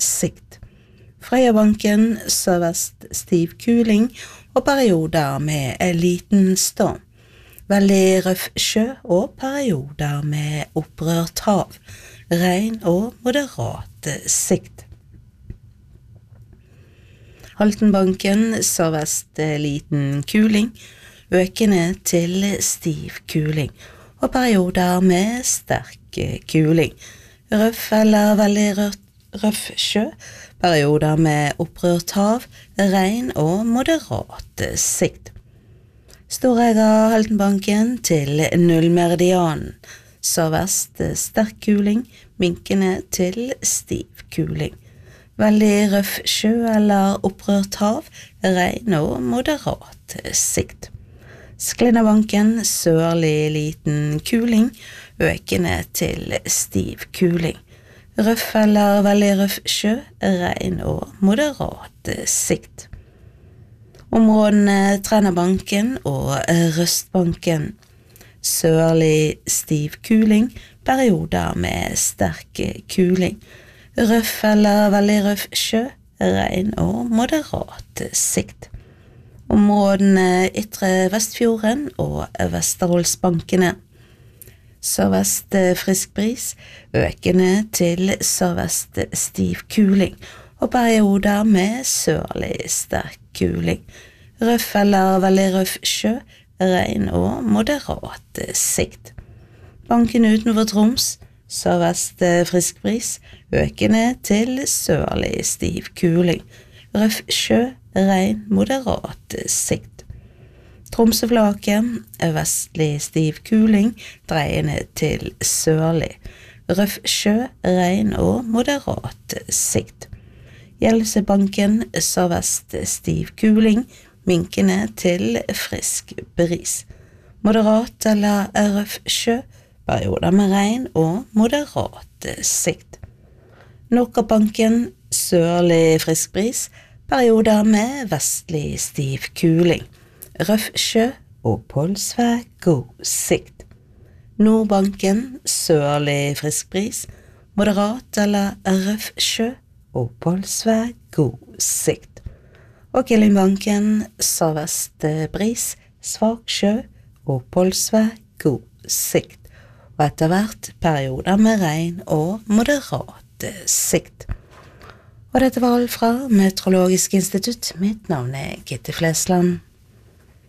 sikt. Frøyabanken sørvest stiv kuling og perioder med liten storm. Veldig røff sjø og perioder med opprørt hav. Regn og moderat sikt. Haltenbanken sørvest liten kuling, økende til stiv kuling og perioder med sterk kuling. Røff eller veldig røff sjø, perioder med opprørt hav, regn og moderat sikt. Storegga Haltenbanken til nullmeridianen, sørvest sterk kuling, minkende til stiv kuling. Veldig røff sjø eller opprørt hav, regn og moderat sikt. Sklinnabanken sørlig liten kuling, økende til stiv kuling. Røff eller veldig røff sjø, regn og moderat sikt. Områdene Trænabanken og Røstbanken. Sørlig stiv kuling, perioder med sterk kuling. Røff eller veldig røff sjø, regn og moderat sikt. Områdene Ytre Vestfjorden og Vesterholsbankene. Sørvest frisk bris, økende til sørvest stiv kuling og perioder med sørlig sterk kuling. Røff eller veldig røff sjø, regn og moderat sikt. Banken utenfor Troms, sørvest frisk bris, økende til sørlig stiv kuling. Røff sjø, regn, moderat sikt. Tromsøflaket, vestlig stiv kuling, dreiende til sørlig. Røff sjø, regn og moderat sikt. Gjelsøbanken, sørvest stiv kuling, minkende til frisk bris. Moderat eller røff sjø, perioder med regn og moderat sikt. Nokkabanken, sørlig frisk bris, perioder med vestlig stiv kuling. Røff sjø, oppholdsvær, god sikt. Nordbanken, sørlig frisk bris, moderat eller røff sjø, oppholdsvær, god sikt. Og Killingbanken, sørvest bris, svak sjø, oppholdsvær, god sikt. Og etter hvert perioder med regn og moderat sikt. Og dette var alt fra Meteorologisk institutt. Mitt navn Gitte Flesland.